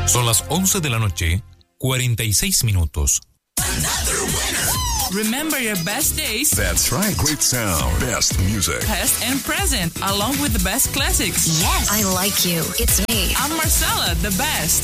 Son las 11 de la noche, 46 minutos. Remember your best days. That's right. Great sound. Best music. Past and present, along with the best classics. Yes, I like you. It's me. I'm Marcella, the best.